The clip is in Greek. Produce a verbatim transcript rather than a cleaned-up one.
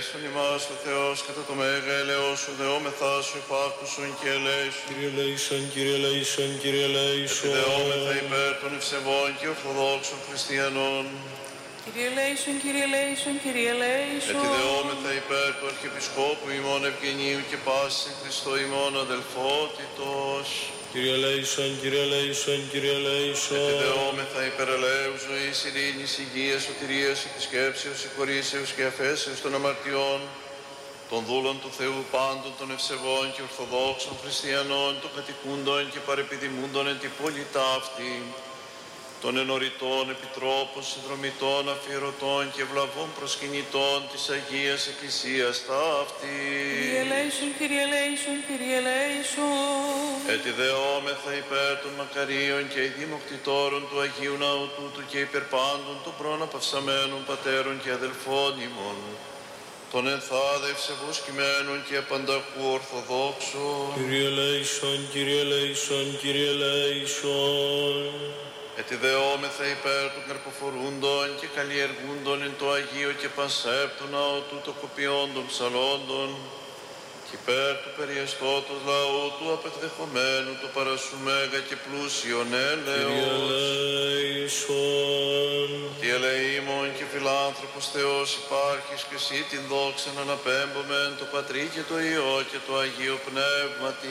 ελέησον ημάς ο Θεός κατά το μέγα ελεός σου δεόμεθά σου υπάκουσον και ελέησον. Κύριε ελέησον, Κύριε ελέησον, Κύριε ελέησον. Επιδεόμεθα υπέρ των ευσεβών και ορθοδόξων χριστιανών. Κύριε ελέησον, Κύριε ελέησον, Κύριε ελέησον. Επιδεόμεθα υπέρ του Αρχιεπισκόπου ημών Ευγενίου και πάσης εν Χριστώ ημών αδελφότητος. Κύριε ελέησον, Κύριε ελέησον, Κύριε ελέησον. Επιδεόμεθα υπέρ ελέου ζωής, ειρήνης, υγείας, σωτηρίας, επισκέψεως, συγχωρήσεως και αφέσεως των αμαρτιών, των δούλων του Θεού πάντων των ευσεβών και ορθοδόξων χριστιανών, των κατοικούντων και παρεπιδημούντων εν τη πόλη ταύτη, των ενωρητών, επιτρόπων, συνδρομητών, αφιερωτών και ευλαβών προσκυνητών της Αγίας Εκκλησίας ταύτη. Κύριε ελέησον, Κύριε ελέησον, Κύριε ελέησον. Ετιδεόμεθα υπέρ των μακαρίων και ειδήμοκτητόρων του Αγίου Ναού τούτου και υπέρ πάντων των προναπαυσαμένων πατέρων και αδελφών ημών, των ενθάδε ευσεβούς κειμένων και απανταχού ορθοδόξων. Κύριε ελέησον, Κύριε ελέησον, Κύριε ελέησον. Ετιδεόμεθα υπέρ των καρποφορούντων και καλλιεργούντων εν το Αγίο και πασέπτο ναό τούτο κοπιόντων ψαλόντων, και υπέρ του περιεστώτος λαού του απεκδεχομένου το παρασού μέγα και πλούσιον έλεος. Κύριε ελέησον. Τι ελεήμων και φιλάνθρωπος Θεός υπάρχεις και εσύ την δόξαν αναπέμπομεν το Πατρί και το Υιό και το Αγίο Πνεύματι.